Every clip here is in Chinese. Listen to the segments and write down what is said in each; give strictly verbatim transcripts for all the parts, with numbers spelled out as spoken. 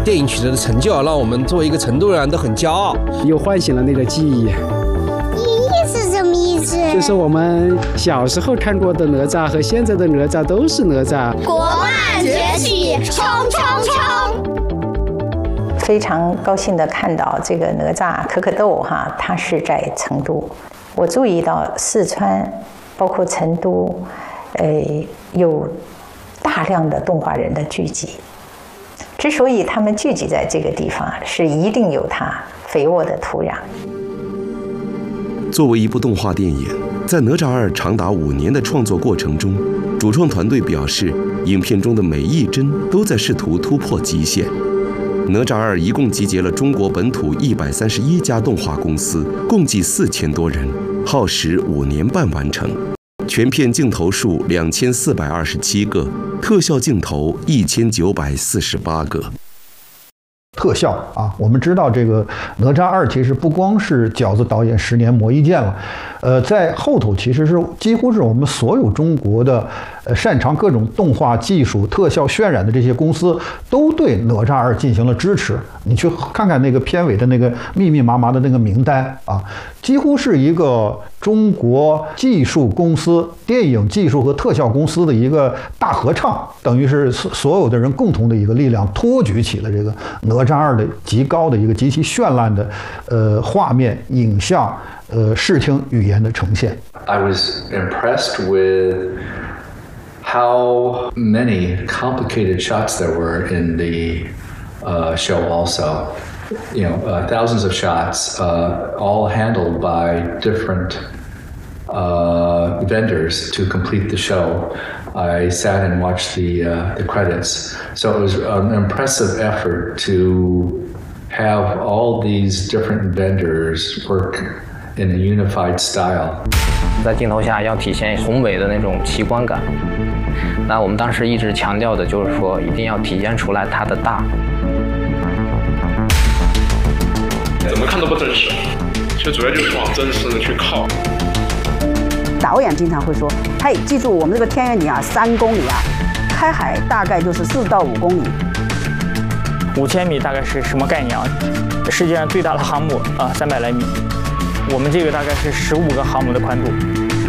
电影取得的成就啊，让我们作为一个成都人都很骄傲， 又唤醒了那个记忆。 意义是什么意思？ 就是我们小时候看过的哪吒和现在的哪吒都是哪吒。 国漫崛起，冲冲冲！ 非常高兴地看到这个哪吒可可豆哈，它是在成都。我注意到四川，包括成都，呃，有大量的动画人的聚集。之所以他们聚集在这个地方，是一定有它肥沃的土壤。 作为一部动画电影，在《哪吒二》长达五年的创作过程中，主创团队表示，影片中的每一帧都在试图突破极限。哪吒二一共集结了中国本土一百三十一家动画公司，共计四千多人，耗时五年半完成。全片镜头数两千四百二十七个，特效镜头一千九百四十八个。 特效啊，我们知道这个哪吒二其实不光是饺子导演十年磨一剑了，呃，在后头其实是几乎是我们所有中国的呃擅长各种动画技术、特效渲染的这些公司都对哪吒二进行了支持。你去看看那个片尾的那个密密麻麻的那个名单啊，几乎是一个中国技术公司、电影技术和特效公司的一个大合唱，等于是所有的人共同的一个力量，托举起了这个哪吒二的极高的一个极其绚烂的呃画面、影像、呃视听语言的呈现。 I was impressed with how many complicated shots there were in the uh, show. Also, you know, uh, thousands of shots, uh, all handled by different uh, vendors to complete the show. I sat and watched the uh, the credits, so it was an impressive effort to have all these different vendors work in a unified style. 在镜头下要体现宏伟的那种奇观感。那我们当时一直强调的就是说，一定要体现出来它的大。 怎么看都不真实，其实主要就是往真实的去靠。 导演经常会说：“嘿，记住我们这个天元里啊，三公里啊，开海大概就是四到五公里。 五千米大概是什么概念啊？世界上最大的航母啊，三百来米。我们这个大概是十五个航母的宽度。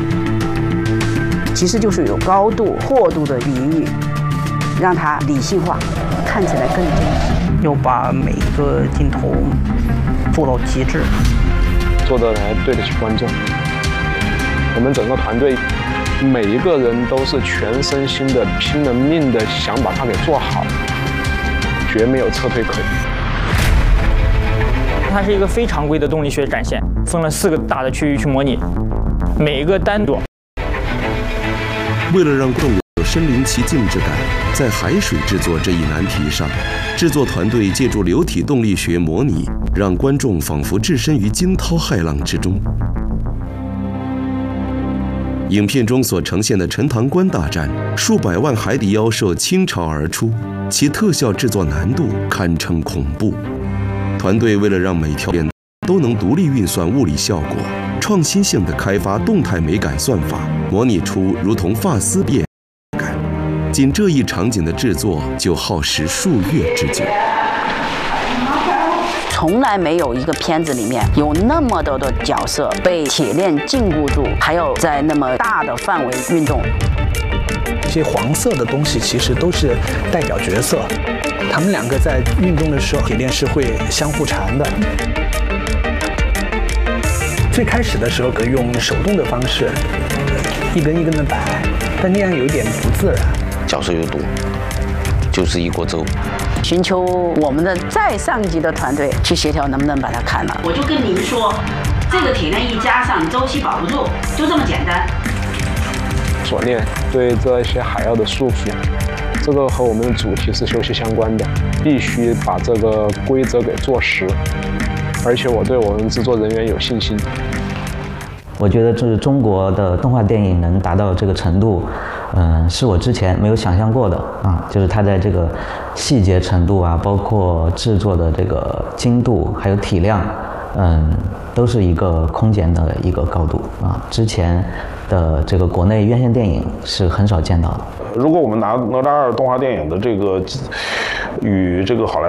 其实就是有高度、阔度的比喻，让它理性化，看起来更真实。 要把每一个镜头做到极致， 做得来对得起观众。”我们整个团队每一个人都是全身心的、拼了命的想把它给做好，绝没有撤退可言。 它是一个非常规的动力学展现，分了四个大的区域去模拟，每一个单独。 为了让观众有身临其境之感，在海水制作这一难题上，制作团队借助流体动力学模拟，让观众仿佛置身于惊涛骇浪之中。影片中所呈现的陈塘关大战，数百万海底妖兽倾巢而出，其特效制作难度堪称恐怖。团队为了让每条片都能独立运算物理效果，创新性地开发动态美感算法，模拟出如同发丝变感。仅这一场景的制作就耗时数月之久。 从来没有一个片子里面有那么多的角色被铁链禁锢住，还有在那么大的范围运动。 这些黄色的东西其实都是代表角色，他们两个在运动的时候，铁链是会相互缠的。最开始的时候可以用手动的方式，一根一根的摆，但那样有一点不自然。 角色又多，就是一锅粥。 寻求我们的再上级的团队去协调，能不能把它砍了？ 我就跟您说，这个铁链一加上，周期保不住，就这么简单。 锁链对这些海妖的束缚，这个和我们的主题是息息相关的，必须把这个规则给做实。而且我对我们制作人员有信心。 我觉得这是中国的动画电影能达到这个程度，嗯、呃，是我之前没有想象过的啊。就是它在这个细节程度啊，包括制作的这个精度，还有体量，嗯，都是一个空前的一个高度啊。之前的这个国内院线电影是很少见到的。 如果我们拿哪吒二动画电影的这个与这个好莱